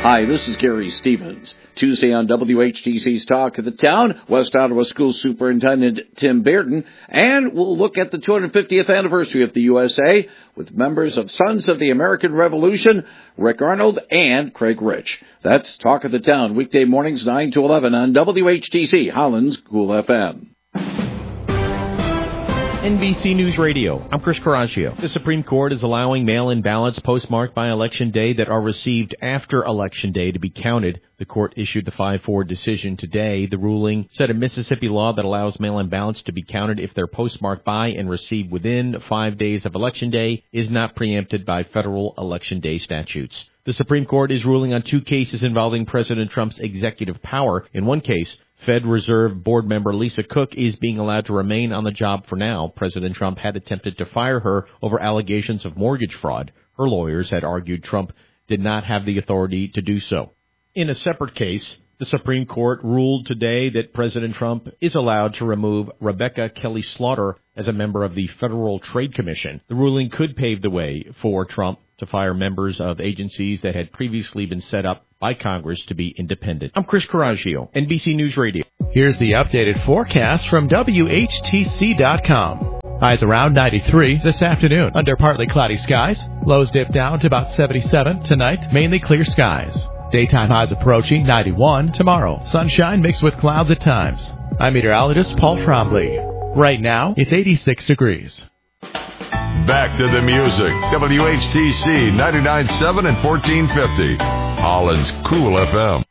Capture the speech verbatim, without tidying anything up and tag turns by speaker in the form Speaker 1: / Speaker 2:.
Speaker 1: Hi, this is Gary Stevens. Tuesday on W H T C's Talk of the Town, West Ottawa School Superintendent Tim Bearden, and we'll look at the two hundred fiftieth anniversary of the U S A with members of Sons of the American Revolution, Rick Arnold and Craig Rich. That's Talk of the Town, weekday mornings nine to eleven on W H T C, Holland's Cool F M.
Speaker 2: N B C News Radio, I'm Chris Coraggio. The Supreme Court is allowing mail-in ballots postmarked by Election Day that are received after Election Day to be counted. The court issued the five four decision today. The ruling said a Mississippi law that allows mail-in ballots to be counted if they're postmarked by and received within five days of Election Day is not preempted by federal Election Day statutes. The Supreme Court is ruling on two cases involving President Trump's executive power. In one case, Fed Reserve Board member Lisa Cook is being allowed to remain on the job for now. President Trump had attempted to fire her over allegations of mortgage fraud. Her lawyers had argued Trump did not have the authority to do so. In a separate case, the Supreme Court ruled today that President Trump is allowed to remove Rebecca Kelly Slaughter as a member of the Federal Trade Commission. The ruling could pave the way for Trump to fire members of agencies that had previously been set up by Congress to be independent. I'm Chris Coraggio, N B C News Radio.
Speaker 3: Here's the updated forecast from W H T C dot com. Highs around ninety-three this afternoon under partly cloudy skies. Lows dip down to about seventy-seven. Tonight, mainly clear skies. Daytime highs approaching ninety-one tomorrow. Sunshine mixed with clouds at times. I'm meteorologist Paul Trombley. Right now, it's eighty-six degrees.
Speaker 4: Back to the music. W H T C ninety-nine point seven and fourteen fifty. Holland's Cool F M.